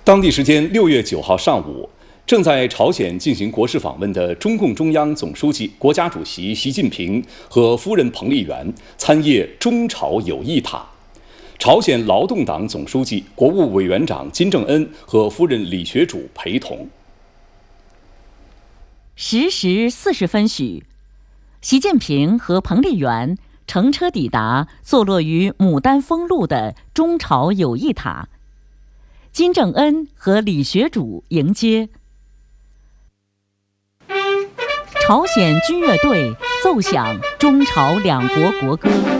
当地时间6月9号上午，正在朝鲜进行国事访问的中共中央总书记、国家主席习近平和夫人彭丽媛参谒中朝友谊塔。朝鲜劳动党总书记、国务委员长金正恩和夫人李学主陪同。 10时40分许，习近平和彭丽媛乘车抵达坐落于牡丹峰路的中朝友谊塔，金正恩和李学主迎接。朝鲜军乐队奏响中朝两国国歌。